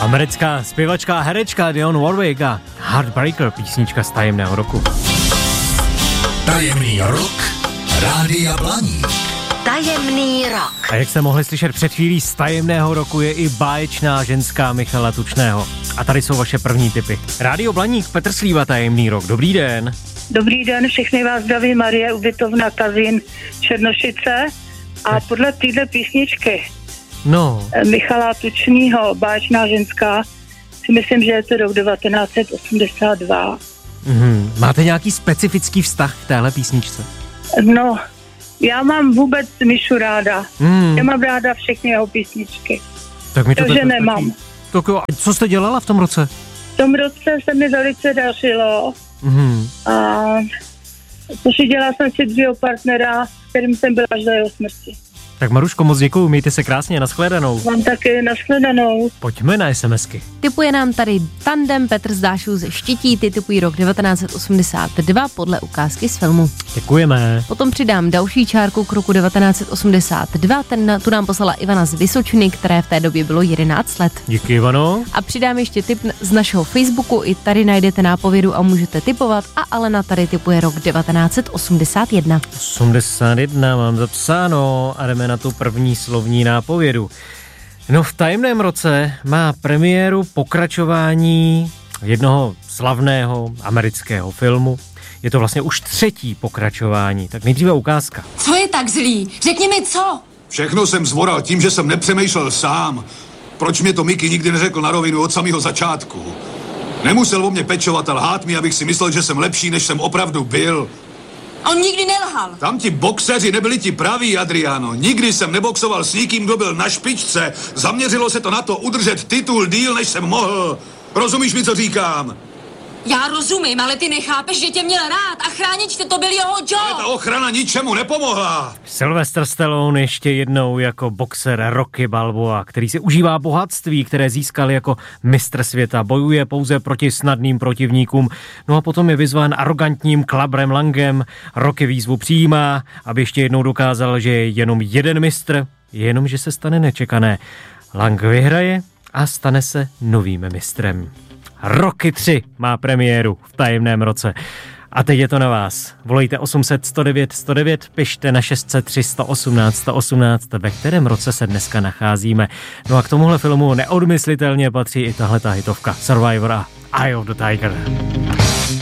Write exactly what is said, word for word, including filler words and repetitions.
Americká zpěvačka a herečka Dionne Warwick a Heartbreaker, písnička z Tajemného roku. Tajemný rok Rádia Blaník. Tajemný rok. A jak jste mohli slyšet před chvílí, z Tajemného roku je i báječná ženská Michala Tučného. A tady jsou vaše první tipy. Rádio Blaník, Petr Slíva, Tajemný rok. Dobrý den. Dobrý den, všechny vás zdraví Marie, ubytovna Kazín, Černošice. A podle téhle písničky No. Michala Tučného, báječná ženská, si myslím, že je to rok devatenáct set osmdesát dva. Mhm. Máte nějaký specifický vztah k téhle písničce? No, já mám vůbec Mišu ráda. Mm. Já mám ráda všechny jeho písničky. Tak mi to Takže tak nemám. Tak jo, a co jste dělala v tom roce? V tom roce se mi velice dařilo. Mhm. A pošidila jsem si druhého partnera, s kterým jsem byla až do jeho smrti. Tak Maruško, moc děkuju, mějte se krásně, nashledanou. Vám taky nashledanou. Pojďme na SMSky. Tipuje nám tady tandem Petr z Dášů ze Štítí, ty tipují rok devatenáct set osmdesát dva podle ukázky z filmu. Děkujeme. Potom přidám další čárku k roku devatenáct set osmdesát dva, ten tu nám poslala Ivana z Vysočiny, které v té době bylo jedenáct let. Díky, Ivano. A přidám ještě tip z našeho Facebooku, i tady najdete nápovědu a můžete tipovat, a Alena tady tipuje rok devatenáct set osmdesát jedna. osmdesát jedna mám zapsáno a jdeme na tu první slovní nápovědu. No, v Tajemném roce má premiéru pokračování jednoho slavného amerického filmu. Je to vlastně už třetí pokračování, tak nejdříve ukázka. Co je tak zlý? Řekni mi co? Všechno jsem zvoral tím, že jsem nepřemýšlel sám. Proč mě to Mickey nikdy neřekl na rovinu od samého začátku? Nemusel o mě pečovat a lhát mi, abych si myslel, že jsem lepší, než jsem opravdu byl. On nikdy nelhal. Tam ti boxeři nebyli ti praví, Adriano. Nikdy jsem neboxoval s nikým, kdo byl na špičce. Zaměřilo se to na to udržet titul díl, než jsem mohl. Rozumíš mi, co říkám? Já rozumím, ale ty nechápeš, že tě měl rád a chránit tě to byl jeho Ale job. ta ochrana ničemu nepomohla. Sylvester Stallone ještě jednou jako boxer Rocky Balboa, který si užívá bohatství, které získal jako mistr světa, bojuje pouze proti snadným protivníkům, no a potom je vyzván arrogantním Klabrem Langem. Rocky výzvu přijímá, aby ještě jednou dokázal, že je jenom jeden mistr, jenom že se stane nečekané. Lang vyhraje a stane se novým mistrem. Rocky tři má premiéru v Tajemném roce. A teď je to na vás. Volejte osm set sto devět sto devět, pište na šest set tři sto osmnáct sto osmnáct, ve kterém roce se dneska nacházíme. No a k tomuhle filmu neodmyslitelně patří i tahleta hitovka Survivor a Eye of the Tiger.